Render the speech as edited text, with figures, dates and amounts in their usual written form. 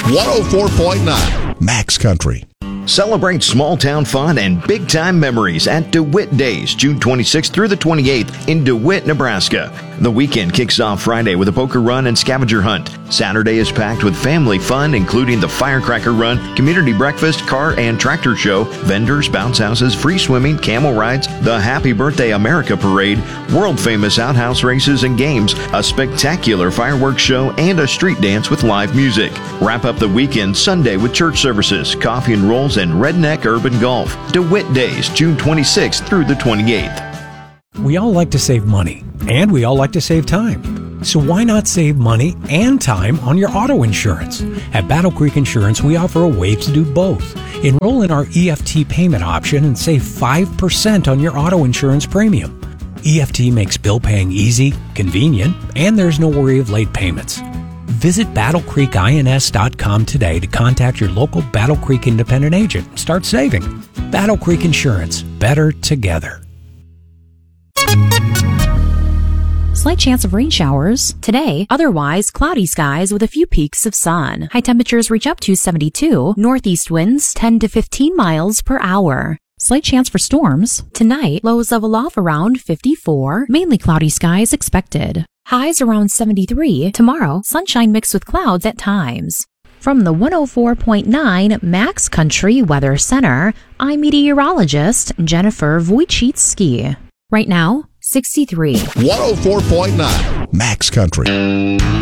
104.9 Max Country. Celebrate small-town fun and big-time memories at DeWitt Days, June 26th through the 28th in DeWitt, Nebraska. The weekend kicks off Friday with a poker run and scavenger hunt. Saturday is packed with family fun, including the firecracker run, community breakfast, car and tractor show, vendors, bounce houses, free swimming, camel rides, the Happy Birthday America Parade, world-famous outhouse races and games, a spectacular fireworks show, and a street dance with live music. Wrap up the weekend Sunday with church services, coffee and rolls, and Redneck Urban Golf. DeWitt Days, June 26th through the 28th. We all like to save money, and we all like to save time. So why not save money and time on your auto insurance? At Battle Creek Insurance, we offer a way to do both. Enroll in our EFT payment option and save 5% on your auto insurance premium. EFT makes bill paying easy, convenient, and there's no worry of late payments. Visit BattleCreekINS.com today to contact your local Battle Creek independent agent and start saving. Battle Creek Insurance. Better together. Slight chance of rain showers today, otherwise cloudy skies with a few peaks of sun. High temperatures reach up to 72, northeast winds 10 to 15 miles per hour. Slight chance for storms tonight, lows level off around 54, mainly cloudy skies expected. Highs around 73. Tomorrow, sunshine mixed with clouds at times. From the 104.9 Max Country Weather Center, I'm meteorologist Jennifer Wojcicki. Right now, 63. 104.9 Max Country.